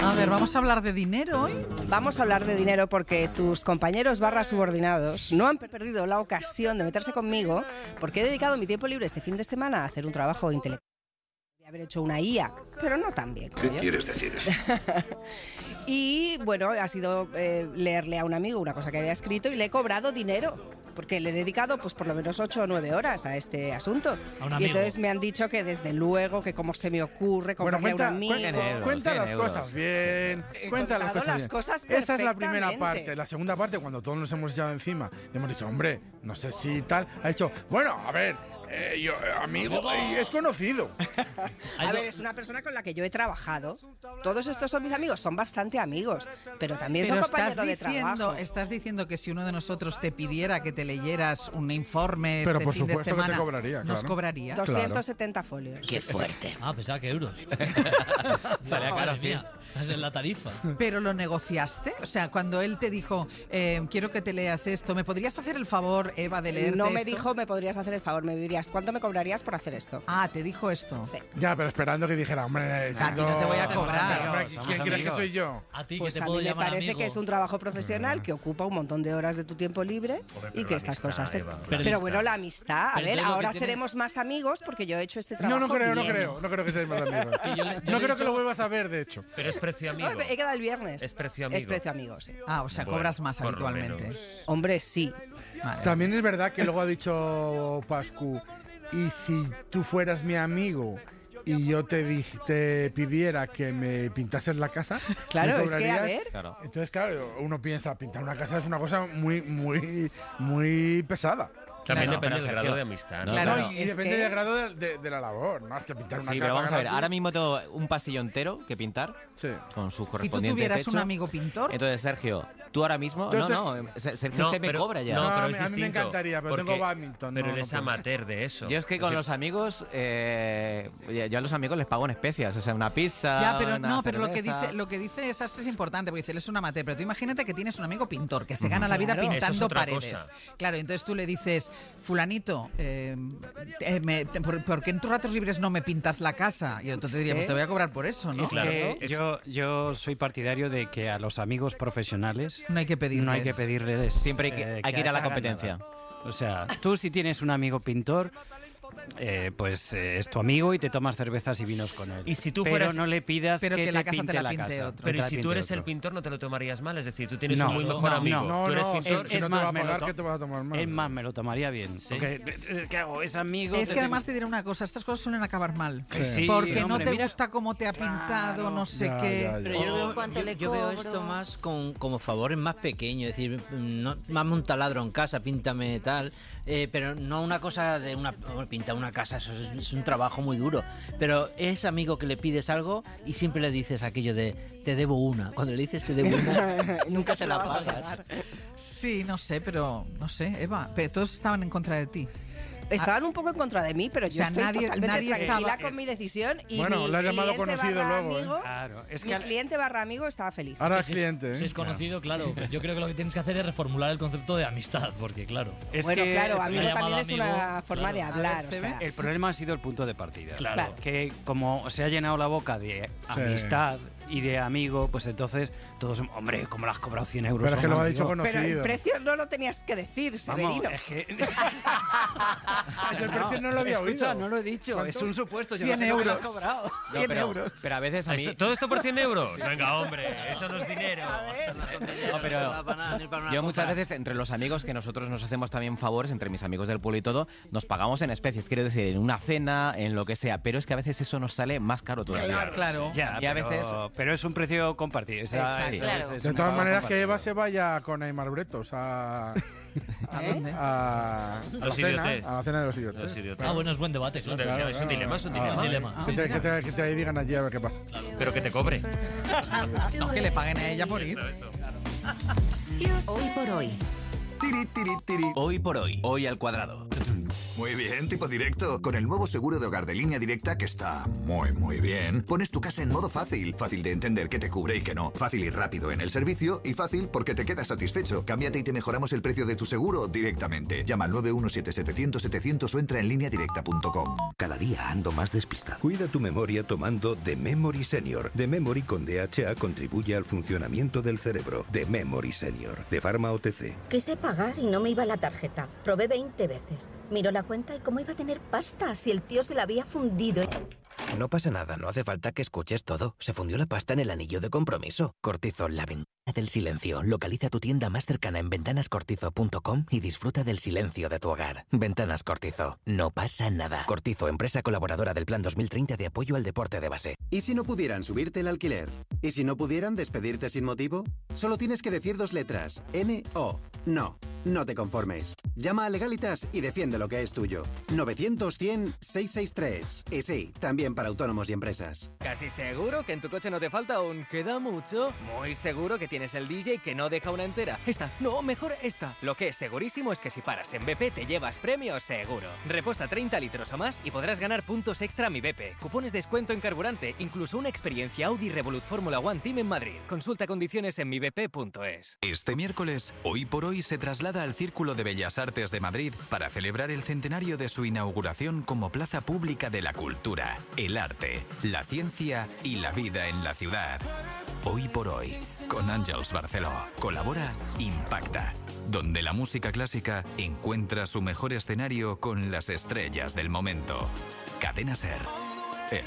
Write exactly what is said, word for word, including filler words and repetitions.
A ver, ¿vamos a hablar de dinero hoy? Vamos a hablar de dinero porque tus compañeros barra subordinados no han perdido la ocasión de meterse conmigo porque he dedicado mi tiempo libre este fin de semana a hacer un trabajo intelectual. De haber hecho una I A, pero no tan bien. ¿Qué yo. quieres decir? Y bueno, ha sido eh, leerle a un amigo una cosa que había escrito y le he cobrado dinero. Porque le he dedicado pues por lo menos ocho o nueve horas a este asunto. A un y amigo. entonces me han dicho que desde luego, que cómo se me ocurre cobrarle bueno, cuenta, a un amigo. Cuenta, cuenta las euros. cosas bien. He Cuenta las contado cosas las bien. cosas Esa es la primera perfectamente. parte. La segunda parte, cuando todos nos hemos echado encima y hemos dicho, hombre, no sé si tal, ha dicho, bueno, a ver, eh, yo, eh, amigo, y es conocido. A ver, es una persona con la que yo he trabajado. Todos estos son mis amigos, son bastante amigos, pero también Pero son estás compañeros de diciendo, trabajo. estás diciendo que si uno de nosotros te pidiera que te leyeras un informe Pero este por fin de supuesto que te semana, cobraría, ¿nos claro. cobraría? doscientos setenta folios. Qué fuerte. Ah, pensaba que euros. Salía No, caro, madre sí. mía, esa es la tarifa. ¿Pero lo negociaste? O sea, cuando él te dijo, eh, quiero que te leas esto, ¿me podrías hacer el favor, Eva, de leerte No me esto? dijo, me podrías hacer el favor, me dirías, ¿cuánto me cobrarías por hacer esto? Ah, te dijo esto. Sí. Ya, pero esperando que dijera, hombre, A ti no te voy a siendo- cobrar. Hombre, Somos ¿quién crees que amigos. soy yo? A ti Pues que te a puedo mí me llamar parece amigo. que es un trabajo profesional que ocupa un montón de horas de tu tiempo libre Hombre, y pero que la estas amistad, cosas... se- Eva, la Pero, amistad. bueno, la amistad, a Pero ver, entonces lo ahora que tiene- seremos más amigos porque yo he hecho este No, trabajo no creo, no bien. creo, no creo que seáis más amigos. Que yo le- yo le No he creo que dicho- lo vuelvas a ver, de hecho. Pero es precio No, amigo. he quedado el viernes. Es precio amigo. Es precio amigo, sí. Ah, o sea, Bueno, cobras más por lo habitualmente. menos. Hombre, sí. Vale. También es verdad que luego ha dicho Pascu, y si tú fueras mi amigo y yo te, dij- te pidiera que me pintases la casa, Claro, ¿me es que, a cobrarías? ver, Claro. Entonces, claro, uno piensa, pintar una casa es una cosa muy, muy, muy pesada. También Claro, depende pero del grado Sergio, de amistad. no, ¿no? Claro, No, y y es depende que- del grado de, de- de la labor, más que pintar una Sí, casa. pero vamos a ver, gratis. ahora mismo tengo un pasillo entero que pintar Sí. con su Si tú correspondiente tuvieras techo. un amigo pintor, Entonces, Sergio, tú ahora mismo... Yo No, te- no, Sergio No, es que me pero- cobra ya. No, No, pero a es mí- a mí me distinto, encantaría, pero porque- tengo badminton, Pero no, él no es puedo. amateur de eso. Yo es que con Así- los amigos, eh, yo a los amigos les pago en especias, o sea, una pizza, ya, pero una no, pero lo que cerveza. dice, lo que dice Sastre es importante, porque dice, él es un amateur, pero tú imagínate que tienes un amigo pintor que se gana la vida Claro. Eso es pintando otra paredes. cosa. Claro, entonces tú le dices, fulanito, eh, eh, me- te- por, por qué en tus ratos libres no me pintas la casa? Y entonces diría, ¿Qué? pues te voy a cobrar por eso, ¿no? Es Claro. que yo, yo soy partidario de que a los amigos profesionales No hay que pedirles. no hay que pedirles. Siempre hay que- eh, hay que ir a la hagan competencia. nada. O sea, tú si tienes un amigo pintor, eh, pues eh, es tu amigo y te tomas cervezas y vinos con él. Y si tú pero fueras- no le pidas Pero que, que te la casa te pinte la la pinte casa. otro. que Pero te ¿y la si tú pinte eres otro. el pintor no te lo tomarías mal? Es decir, tú tienes No, un muy no, mejor no, amigo. No, tú eres no, pintor. si es no te más, va a me lo pagar, to- ¿qué te vas a tomar mal? Es más, me lo tomaría bien. Sí. Porque, eh, ¿qué hago? Es amigo. Es te que tengo- además te diré una cosa, estas cosas suelen acabar mal. Que sí, Porque hombre, no te mira- gusta cómo te ha pintado, Claro. no sé Ya, qué. ya, ya. Pero yo, veo, ¿Cuánto yo- le yo veo cobro? esto más con, como favores más pequeños, es decir, no, mame un taladro en casa, píntame tal, eh, pero no una cosa de una hombre, pintar una casa, eso es, es un trabajo muy duro. Pero es amigo que le pides algo y siempre le dices aquello de te debo una. Cuando le dices te debo una, nunca se la vas a pagas. pagar. Sí, no sé, pero no sé, Eva, pero todos estaban en contra de ti. Estaban un poco en contra de mí, pero yo sea, estoy nadie- totalmente nadie tranquila estaba- con mi decisión y Bueno, mi le has llamado cliente conocido barra luego, ¿eh? amigo, Claro, es mi que al- cliente barra amigo estaba feliz. Ahora es Si es- cliente, Si ¿eh? es conocido, claro. pero yo creo que lo que tienes que hacer es reformular el concepto de amistad, porque claro. es Bueno, que claro, el- amigo la también llamada es una amigo, forma claro. de A ver, hablar. ¿se o sea, El problema ha sido el punto de partida. Claro. Que como se ha llenado la boca de amistad y de amigo, pues entonces todos, hombre, ¿cómo le has cobrado cien euros? Pero es a que un lo ha amigo? dicho pero el conocido. precio no lo tenías que decir, Vamos, Severino. es que... Yo el precio no lo había Escucha, oído. no lo he dicho, ¿Cuánto? es un supuesto. Yo cien no sé lo que le has euros. cobrado. No, cien pero, euros. pero a veces a mí... Esto- ¿Todo esto por cien euros? Venga, hombre, eso no es dinero. No, pero yo muchas veces entre los amigos que nosotros nos hacemos también favores, entre mis amigos del pueblo y todo, nos pagamos en especies, quiero decir, en una cena, en lo que sea, pero es que a veces eso nos sale más caro todavía. Claro. Ya, Y a pero, veces- pero es un precio compartido. O sea, Exacto. eso Claro. es- es De un todas trabajo maneras, que compartido. Eva se vaya con Aymar Bretos a, ¿A dónde? a, a los cena, idiotes. a la cena de los idiotes. Los idiotes. Ah, bueno, es buen debate, Es un, claro. de- es un dilema, es un Ah, dilema. dilema. Que te, que, te, que te digan allí a ver qué pasa. Pero que te cobre. No, que le paguen a ella por ir. Eso, eso. Hoy por hoy. Hoy por hoy, hoy al cuadrado. Muy bien, tipo directo. Con el nuevo seguro de hogar de Línea Directa, que está muy, muy bien, pones tu casa en modo fácil. Fácil de entender qué te cubre y qué no. Fácil y rápido en el servicio y fácil porque te quedas satisfecho. Cámbiate y te mejoramos el precio de tu seguro directamente. Llama al nueve uno siete setecientos setecientos o entra en línea directa punto com. Cada día ando más despistado. Cuida tu memoria tomando The Memory Senior. The Memory con D H A contribuye al funcionamiento del cerebro. The Memory Senior, de Pharma O T C. Quise pagar y no me iba la tarjeta. Probé veinte veces. Miró la cuenta y cómo iba a tener pasta si el tío se la había fundido. No pasa nada, no hace falta que escuches todo. Se fundió la pasta en el anillo de compromiso. Cortizo, la ventana del silencio. Localiza tu tienda más cercana en ventanas cortizo punto com y disfruta del silencio de tu hogar. Ventanas Cortizo. No pasa nada. Cortizo, empresa colaboradora del Plan dos mil treinta de apoyo al deporte de base. ¿Y si no pudieran subirte el alquiler? ¿Y si no pudieran despedirte sin motivo? Solo tienes que decir dos letras. N O. No. No te conformes. Llama a Legalitas y defiende lo que es tuyo. novecientos cien seiscientos sesenta y tres. Y sí, también para autónomos y empresas. ¿Casi seguro que en tu coche no te falta un queda mucho? Muy seguro que tienes el D J que no deja una entera. Esta, no, mejor esta. Lo que es segurísimo es que si paras en B P te llevas premio seguro. Reposta treinta litros o más y podrás ganar puntos extra a mi B P. Cupones de descuento en carburante, incluso una experiencia Audi Revolut Fórmula One Team en Madrid. Consulta condiciones en mi b p punto es. Este miércoles, Hoy por Hoy se traslada al Círculo de Bellas Artes de Madrid para celebrar el centenario de su inauguración como plaza pública de la cultura, el arte, la ciencia y la vida en la ciudad. Hoy por Hoy, con Àngels Barceló. Colabora Impacta, donde la música clásica encuentra su mejor escenario con las estrellas del momento. Cadena SER.